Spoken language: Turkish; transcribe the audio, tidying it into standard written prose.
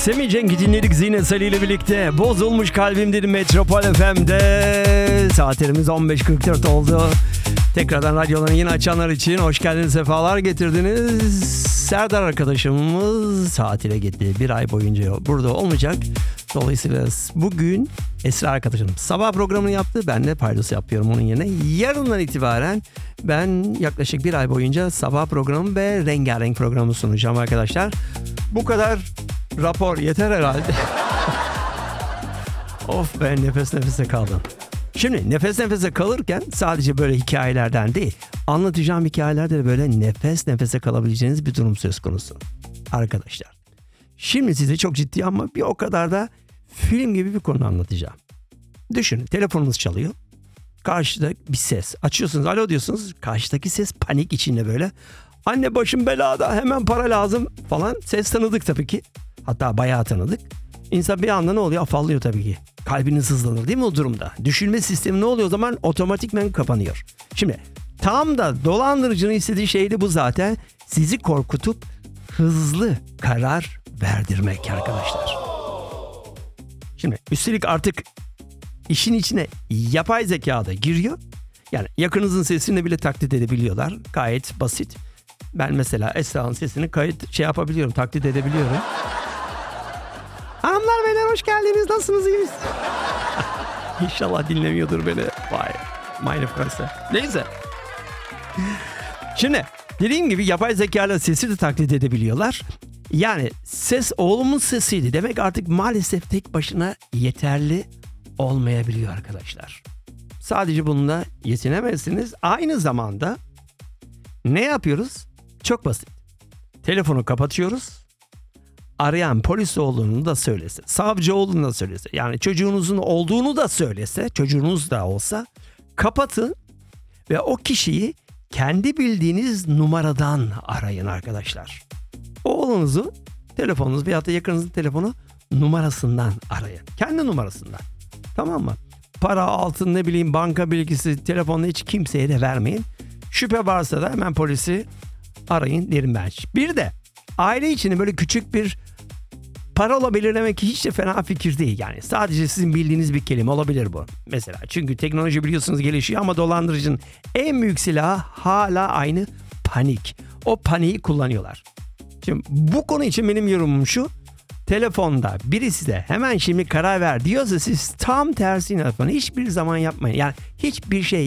Semih Cenk'i dinledik Zine Salih ile birlikte. Bozulmuş kalbim dedim Metropol FM'de. Saatlerimiz 15.44 oldu. Tekrardan radyolarını yeni açanlar için hoş geldiniz, sefalar getirdiniz. Serdar arkadaşımız tatile gitti. Bir ay boyunca burada olmayacak. Dolayısıyla bugün Esra arkadaşım sabah programını yaptı. Ben de paydos yapıyorum onun yerine. Yarından itibaren ben yaklaşık bir ay boyunca sabah programı ve rengarenk programı sunacağım arkadaşlar. Bu kadar rapor yeter herhalde. Of, ben nefes nefese kaldım. Şimdi nefes nefese kalırken sadece böyle hikayelerden değil, anlatacağım hikayelerde de böyle nefes nefese kalabileceğiniz bir durum söz konusu. Arkadaşlar, şimdi size çok ciddi ama bir o kadar da film gibi bir konu anlatacağım. Düşünün, telefonunuz çalıyor. Karşıda bir ses. Açıyorsunuz, alo diyorsunuz. Karşıdaki ses panik içinde böyle. Anne başım belada, hemen para lazım falan. Ses tanıdık tabii ki. Hatta bayağı tanıdık. İnsan bir anda ne oluyor? Afallıyor tabii ki. Kalbiniz hızlanır değil mi o durumda? Düşünme sistemi ne oluyor o zaman? Otomatikmen kapanıyor. Şimdi tam da dolandırıcının istediği şey de bu zaten. Sizi korkutup hızlı karar verdirmek arkadaşlar. Şimdi üstelik artık işin içine yapay zeka da giriyor. Yani yakınızın sesini bile taklit edebiliyorlar. Gayet basit. Ben mesela Esra'nın sesini yapabiliyorum, taklit edebiliyorum. Hanımlar beyler hoş geldiniz, nasılsınız, iyi misiniz? İnşallah dinlemiyordur beni. Vay, meine Fresse. Neyse. Şimdi dediğim gibi yapay zekayla sesi de taklit edebiliyorlar. Yani ses oğlumun sesiydi. Demek artık maalesef tek başına yeterli olmayabiliyor arkadaşlar. Sadece bununla yetinemezsiniz. Aynı zamanda ne yapıyoruz? Çok basit. Telefonu kapatıyoruz. Arayan polis olduğunu da söylese, savcı olduğunu da söylese, yani çocuğunuzun olduğunu da söylese, çocuğunuz da olsa kapatın ve o kişiyi kendi bildiğiniz numaradan arayın arkadaşlar. Oğlunuzu telefonunuz veyahut da yakınınızın telefonu numarasından arayın. Kendi numarasından. Tamam mı? Para, altın, ne bileyim banka bilgisi, telefonla hiç kimseye de vermeyin. Şüphe varsa da hemen polisi arayın derim ben. Bir de aile içinde böyle küçük bir parola belirlemek hiç de fena fikir değil. Yani sadece sizin bildiğiniz bir kelime olabilir bu. Mesela çünkü teknoloji biliyorsunuz gelişiyor ama dolandırıcının en büyük silahı hala aynı panik. O paniği kullanıyorlar. Şimdi bu konu için benim yorumum şu. Telefonda birisi de hemen şimdi karar ver diyorsa siz tam tersini yapın. Hiçbir zaman yapmayın. Yani hiçbir şey